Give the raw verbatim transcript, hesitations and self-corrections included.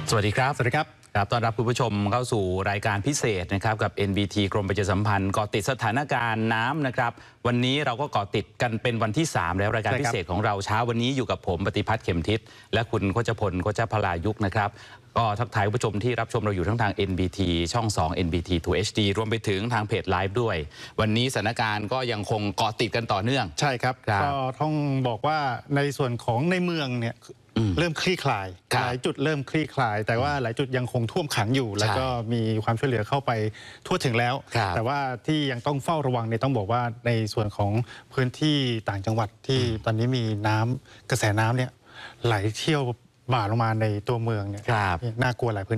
สวัสดีครับสวัสดีครับครับต้อนรับคุณผู้ชมเข้าสู่รายการพิเศษนะครับกับ เอ็น บี ที กรมประชาสัมพันธ์เกาะติดสถานการณ์น้ำนะครับวันนี้เราก็เกาะติดกันเป็นวันที่สามแล้วรายการพิเศษของเราเช้าวันนี้อยู่กับผมปฏิพัฒน์เข็มทิศและคุณโคชพลโคชพลายุกนะครับก็ทักทายผู้ชมที่รับชมเราอยู่ทั้งทาง เอ็น บี ที ช่องสอง เอ็น บี ที ทู เอช ดี รวมไปถึงทางเพจไลฟ์ด้วยวันนี้สถานการณ์ก็ยังคงเกาะติดกันต่อเนื่องใช่ครับก็ต้องบอกว่าในส่วนของในเมืองเนี่ยเริ่มคลี่คลายหลายจุดเริ่มคลี่คลายแต่ว่าหลายจุดยังคงท่วมขังอยู่แล้วก็มีความช่วยเหลือเข้าไปทั่วถึงแล้วแต่ว่าที่ยังต้องเฝ้าระวังเนี่ยต้องบอกว่าในส่วนของพื้นที่ต่างจังหวัดที่ตอนนี้มีน้ำกระแสน้ำเนี่ยไหลเชี่ยวบ่าลงมาในตัวเมืองเนี่ยน่ากลัวหลายพื้น